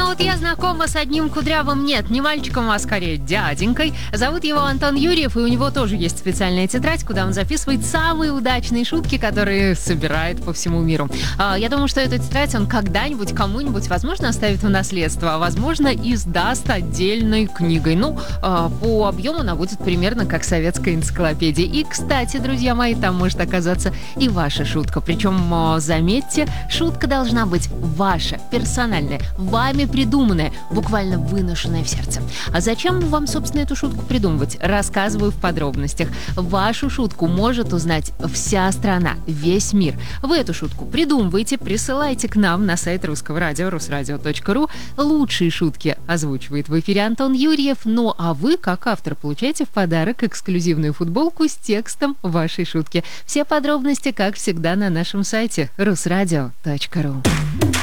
Но вот я знакома с одним кудрявым, нет, не мальчиком, а скорее дяденькой. Зовут его Антон Юрьев, и у него тоже есть специальная тетрадь, куда он записывает самые удачные шутки, которые собирает по всему миру. Я думаю, что эту тетрадь он когда-нибудь кому-нибудь, возможно, оставит в наследство, а возможно, издаст отдельной книгой. Ну, по объему она будет примерно как советская энциклопедия. И, кстати, друзья мои, там может оказаться и ваша шутка. Причем, заметьте, шутка должна быть ваша, персональная, вами придуманная, буквально выношенная в сердце. А зачем вам, собственно, эту шутку придумывать? Рассказываю в подробностях. Вашу шутку может узнать вся страна, весь мир. Вы эту шутку придумываете, присылайте к нам на сайт Русского радио, rusradio.ru. Лучшие шутки озвучивает в эфире Антон Юрьев. Ну а вы, как автор, получаете в подарок эксклюзивную футболку с текстом вашей шутки. Все подробности, как всегда, на нашем сайте rusradio.ru.